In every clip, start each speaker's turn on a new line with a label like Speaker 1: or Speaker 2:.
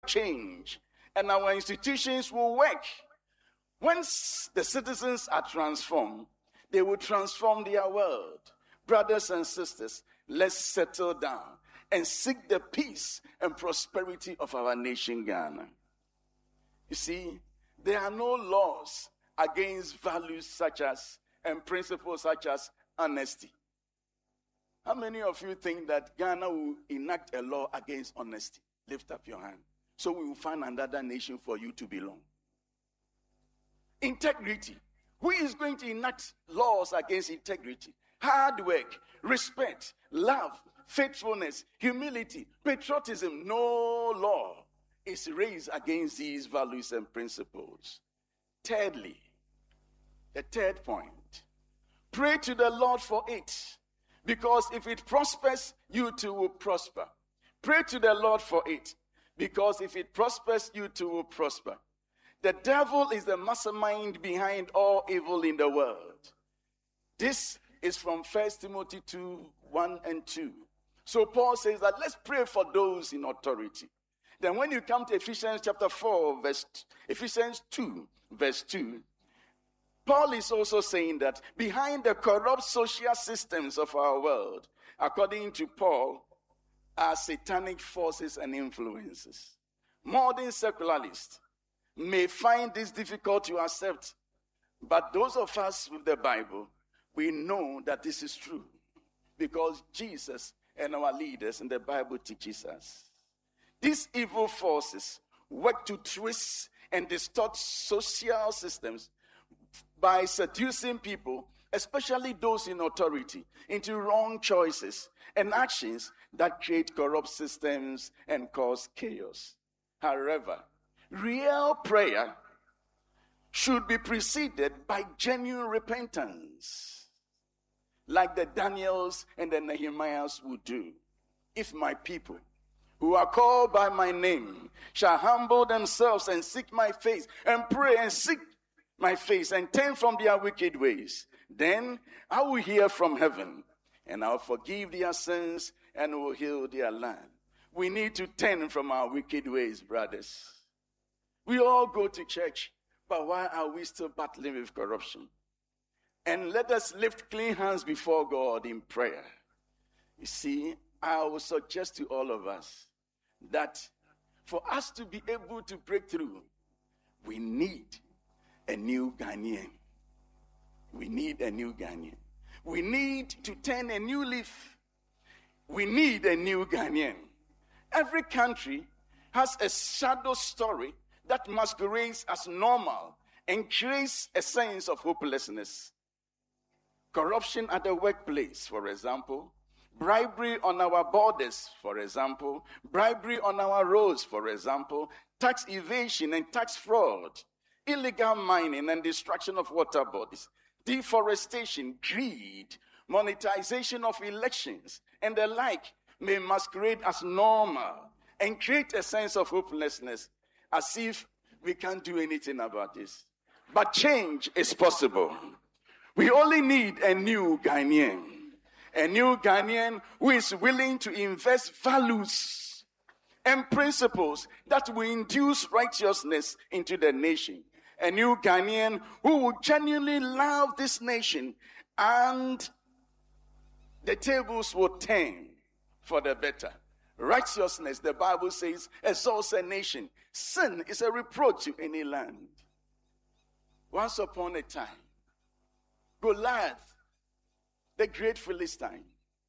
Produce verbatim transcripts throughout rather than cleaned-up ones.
Speaker 1: change, and our institutions will work. Once the citizens are transformed, they will transform their world. Brothers and sisters, let's settle down and seek the peace and prosperity of our nation, Ghana. You see, there are no laws against values such as and principles such as honesty. How many of you think that Ghana will enact a law against honesty? Lift up your hand. So we will find another nation for you to belong. Integrity. Who is going to enact laws against integrity? Hard work, respect, love, faithfulness, humility, patriotism. No law is raised against these values and principles. Thirdly, the third point, pray to the Lord for it, because if it prospers, you too will prosper. Pray to the Lord for it, because if it prospers, you too will prosper. The devil is the mastermind behind all evil in the world. This is from First Timothy two, one and two. So Paul says that let's pray for those in authority. Then when you come to Ephesians chapter four, verse Ephesians two, verse two, Paul is also saying that behind the corrupt social systems of our world, according to Paul, are satanic forces and influences. Modern secularists may find this difficult to accept, but those of us with the Bible, we know that this is true because Jesus and our leaders in the Bible teaches us. These evil forces work to twist and distort social systems by seducing people, especially those in authority, into wrong choices and actions that create corrupt systems and cause chaos. However, real prayer should be preceded by genuine repentance, like the Daniels and the Nehemiahs would do. If my people, who are called by my name, shall humble themselves and seek my face, and pray and seek my face, and turn from their wicked ways, then I will hear from heaven, and I will forgive their sins, and will heal their land. We need to turn from our wicked ways, brothers. We all go to church, but why are we still battling with corruption? And let us lift clean hands before God in prayer. You see, I will suggest to all of us that for us to be able to break through, we need a new Ghanaian. We need a new Ghanaian. We need to turn a new leaf. We need a new Ghanaian. Every country has a shadow story that masquerades as normal and creates a sense of hopelessness. Corruption at the workplace, for example. Bribery on our borders, for example. Bribery on our roads, for example. Tax evasion and tax fraud. Illegal mining and destruction of water bodies. Deforestation, greed, monetization of elections, and the like may masquerade as normal and create a sense of hopelessness, as if we can't do anything about this. But change is possible. We only need a new Ghanaian. A new Ghanaian who is willing to invest values and principles that will induce righteousness into the nation. A new Ghanaian who will genuinely love this nation, and the tables will turn for the better. Righteousness, the Bible says, exalts a nation. Sin is a reproach to any land. Once upon a time, Goliath, the great Philistine,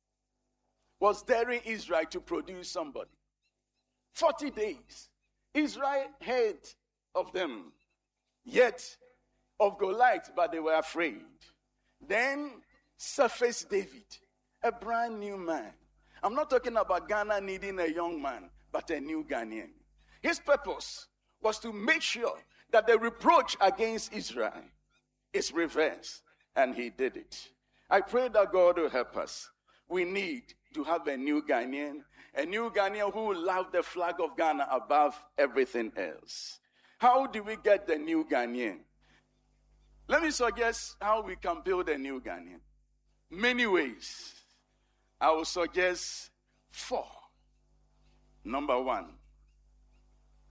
Speaker 1: was daring Israel to produce somebody. Forty days, Israel heard of them, yet of Goliath, but they were afraid. Then surfaced David, a brand new man. I'm not talking about Ghana needing a young man, but a new Ghanaian. His purpose was to make sure that the reproach against Israel is reversed, and he did it. I pray that God will help us. We need to have a new Ghanaian, a new Ghanaian who will love the flag of Ghana above everything else. How do we get the new Ghanaian? Let me suggest how we can build a new Ghanaian. Many ways. I will suggest four. Number one,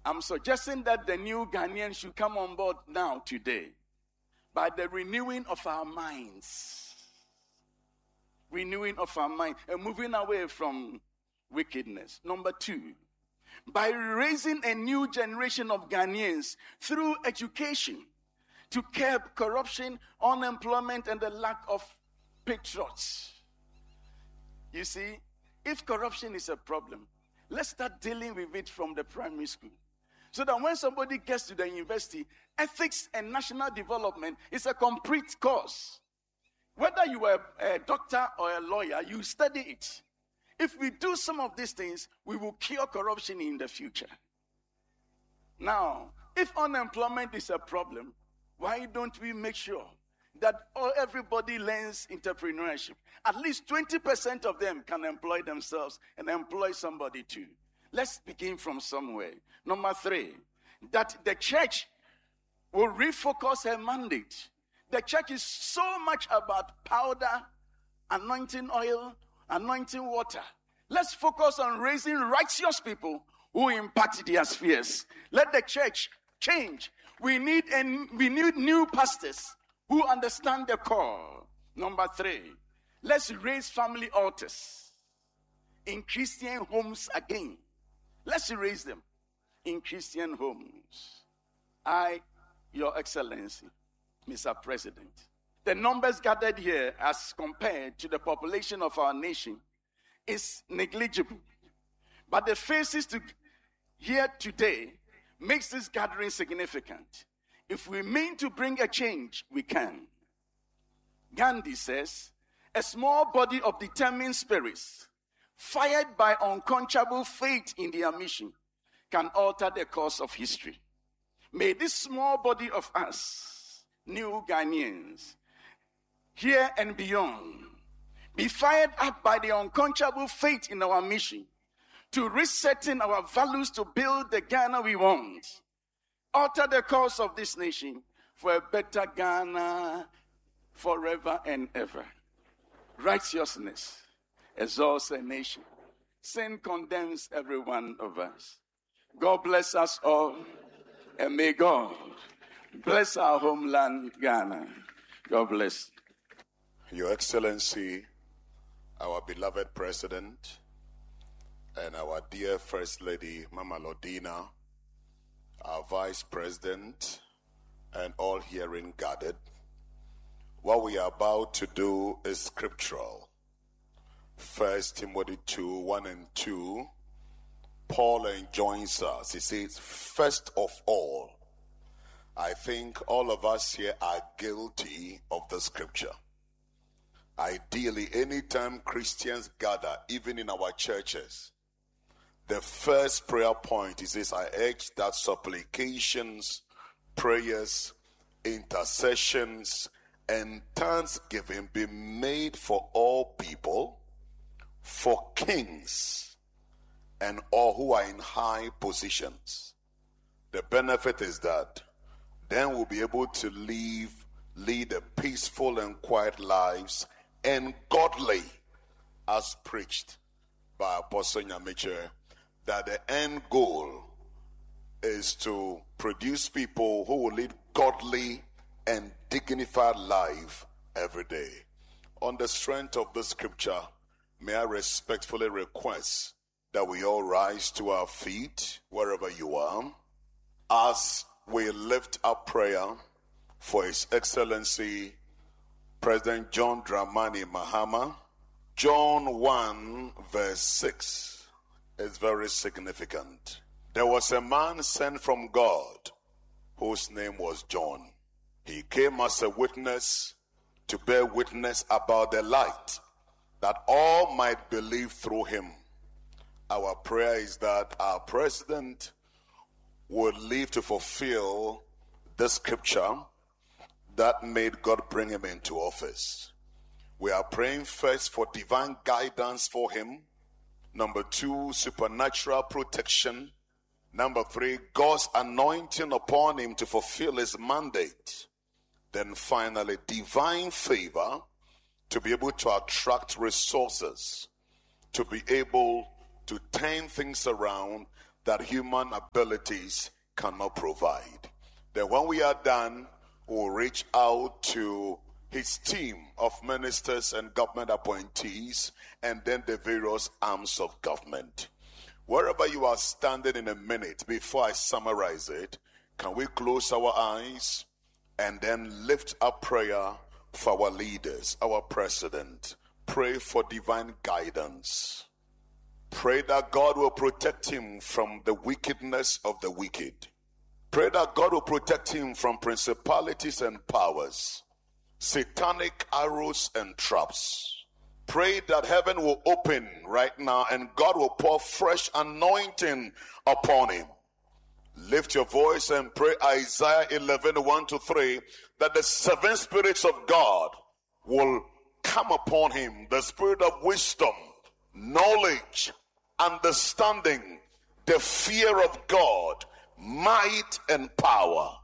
Speaker 1: I'm suggesting that the new Ghanaians should come on board now, today, by the renewing of our minds. Renewing of our mind and moving away from wickedness. Number two, by raising a new generation of Ghanaians through education to curb corruption, unemployment, and the lack of patriots. You see, if corruption is a problem, let's start dealing with it from the primary school. So that when somebody gets to the university, ethics and national development is a complete course. Whether you are a doctor or a lawyer, you study it. If we do some of these things, we will cure corruption in the future. Now, if unemployment is a problem, why don't we make sure that all, everybody learns entrepreneurship? At least twenty percent of them can employ themselves and employ somebody too. Let's begin from somewhere. Number three, that the church will refocus her mandate. The church is so much about powder, anointing oil, anointing water. Let's focus on raising righteous people who impact their spheres. Let the church change. We need and we need new pastors who understand the call. Number three, let's raise family altars in Christian homes again. Let's raise them in Christian homes. I, Your Excellency, Mister President, the numbers gathered here as compared to the population of our nation is negligible. But the faces to here today makes this gathering significant. If we mean to bring a change, we can. Gandhi says, a small body of determined spirits, fired by unquenchable faith in their mission, can alter the course of history. May this small body of us, new Ghanaians, here and beyond, be fired up by the unquenchable faith in our mission to resetting our values to build the Ghana we want. Alter the course of this nation for a better Ghana forever and ever. Righteousness exalts a nation. Sin condemns every one of us. God bless us all, and may God bless our homeland, Ghana. God bless.
Speaker 2: Your Excellency, our beloved President, and our dear First Lady, Mama Lodina, our Vice President, and all herein gathered, what we are about to do is scriptural. First Timothy two, one and two, Paul enjoins us. He says, first of all, I think all of us here are guilty of the scripture. Ideally, anytime Christians gather, even in our churches, the first prayer point is this: I urge that supplications, prayers, intercessions, and thanksgiving be made for all people, for kings, and all who are in high positions. The benefit is that then we'll be able to live, lead a peaceful and quiet lives, and godly, as preached by Apostle Nyamiche, that the end goal is to produce people who will lead godly and dignified life every day. On the strength of the scripture, may I respectfully request that we all rise to our feet wherever you are as we lift up prayer for His Excellency President John Dramani Mahama. John one verse six is very significant. There was a man sent from God whose name was John. He came as a witness to bear witness about the light, that all might believe through him. Our prayer is that our president would live to fulfill the scripture that made God bring him into office. We are praying first for divine guidance for him. Number two, supernatural protection. Number three, God's anointing upon him to fulfill his mandate. Then finally, divine favor to be able to attract resources, to be able to turn things around that human abilities cannot provide. Then when we are done, we'll reach out to his team of ministers and government appointees, and then the various arms of government. Wherever you are standing in a minute, before I summarize it, can we close our eyes and then lift up prayer for our leaders, our president? Pray for divine guidance. Pray that God will protect him from the wickedness of the wicked. Pray that God will protect him from principalities and powers, satanic arrows and traps. Pray that heaven will open right now and God will pour fresh anointing upon him. Lift your voice and pray Isaiah eleven, one to three, that the seven spirits of God will come upon him. The spirit of wisdom, knowledge, understanding, the fear of God, might and power.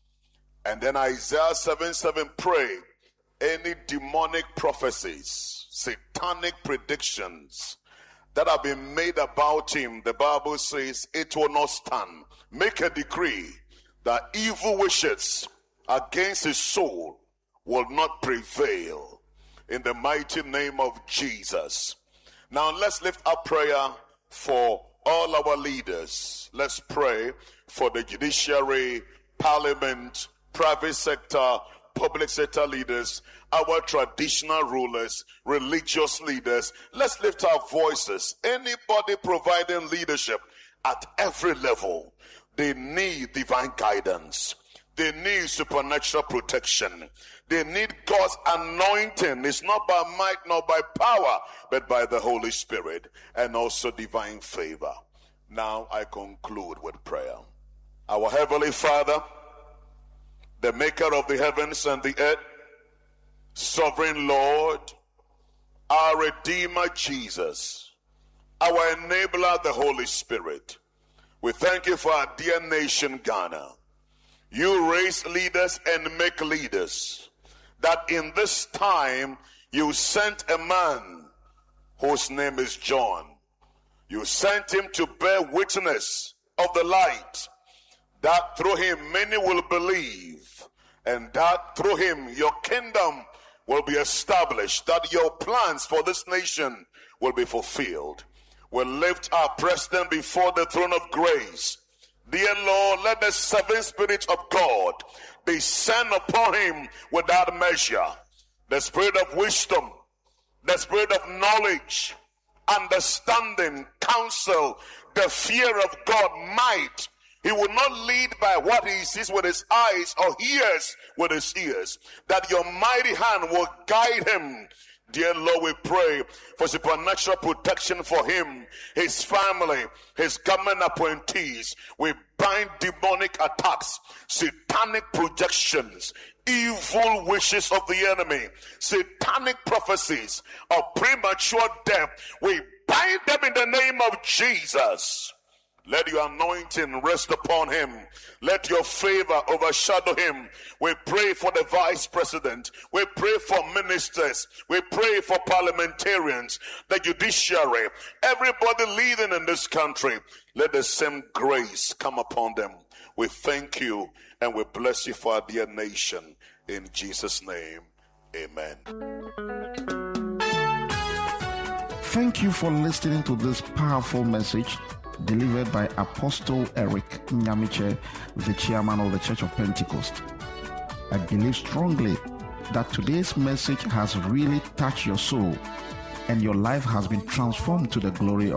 Speaker 2: And then Isaiah seven seven, pray any demonic prophecies, satanic predictions that have been made about him, the Bible says it will not stand. Make a decree that evil wishes against his soul will not prevail in the mighty name of Jesus. Now let's lift up prayer for all our leaders. Let's pray for the judiciary, parliament, private sector, public sector leaders, our traditional rulers, religious leaders. Let's lift our voices. Anybody providing leadership at every level, they need divine guidance. They need supernatural protection. They need God's anointing. It's not by might nor by power, but by the Holy Spirit, and also divine favor. Now I conclude with prayer. Our Heavenly Father, the maker of the heavens and the earth, sovereign Lord, our Redeemer Jesus, our enabler, the Holy Spirit, we thank you for our dear nation, Ghana. You raise leaders and make leaders, that in this time you sent a man whose name is John. You sent him to bear witness of the light, that through him many will believe, and that through him your kingdom will be established, that your plans for this nation will be fulfilled. We'll lift our president before the throne of grace. Dear Lord, let the seven spirits of God descend upon him without measure. The spirit of wisdom, the spirit of knowledge, understanding, counsel, the fear of God, might. He will not lead by what he sees with his eyes or hears with his ears. That your mighty hand will guide him. Dear Lord, we pray for supernatural protection for him, his family, his government appointees. We bind demonic attacks, satanic projections, evil wishes of the enemy, satanic prophecies of premature death. We bind them in the name of Jesus. Let your anointing rest upon him. Let your favor overshadow him. We pray for the vice president. We pray for ministers. We pray for parliamentarians, the judiciary, everybody leading in this country. Let the same grace come upon them. We thank you and we bless you for our dear nation. In Jesus' name, amen.
Speaker 3: Thank you for listening to this powerful message delivered by Apostle Eric Nyamiche, the chairman of the Church of Pentecost. I believe strongly that today's message has really touched your soul and your life has been transformed to the glory of